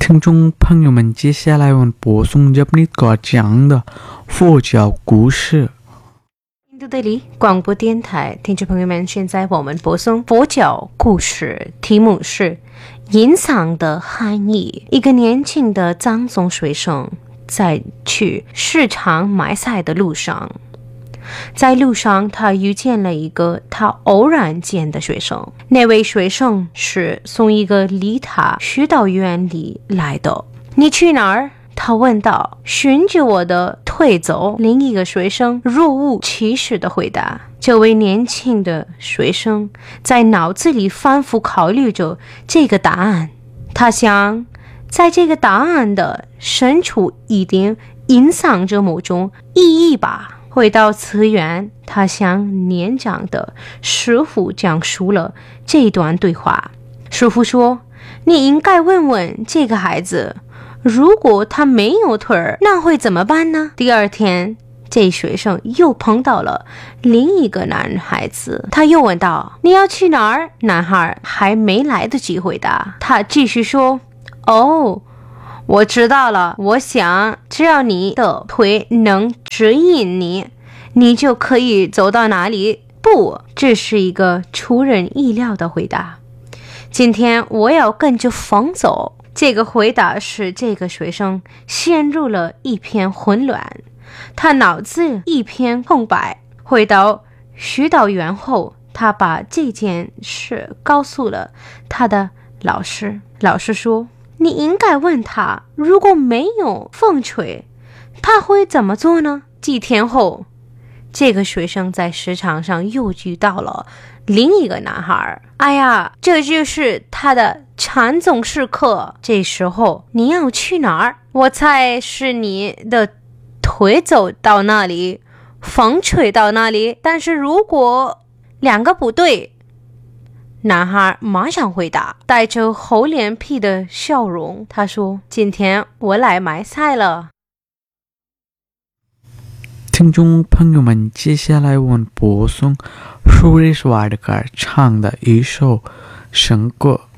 听众朋友们，接下来我们播送这本个讲的佛教故事。 印度德里广播电台听众朋友们，现在我们播送佛教故事，题目是隐藏的含义。一个年轻的藏族学生在去市场买菜的路上，在路上他遇见了一个他偶然间的学生。那位学生是从一个离他许导远里来的。你去哪儿？他问道。循着我的腿走。另一个学生若无其事地回答。这位年轻的学生在脑子里反复考虑着这个答案。他想，在这个答案的深处一定隐藏着某种意义吧。回到寺院，他向年长的师傅讲述了这段对话。师傅说，你应该问问这个孩子，如果他没有腿儿，那会怎么办呢？第二天，这学生又碰到了另一个男孩子，他又问道，你要去哪儿？男孩还没来得及回答，他继续说，哦，我知道了，我想只要你的腿能指引你，你就可以走到哪里。不，这是一个出人意料的回答。今天我要跟着风走。这个回答使这个学生陷入了一片混乱，他脑子一片空白。回到许导院后，他把这件事告诉了他的老师。老师说，你应该问他，如果没有风吹，他会怎么做呢？几天后，这个学生在市场上又遇到了另一个男孩。哎呀，这就是他的禅宗时刻。这时候你要去哪儿？我猜是你的腿走到那里，风吹到那里。但是如果两个不对，男孩马上回答，带着厚脸皮的笑容。他说，今天我来买菜了。 听众朋友们，接下来我们播送Suresh Wadekar唱的一首圣歌。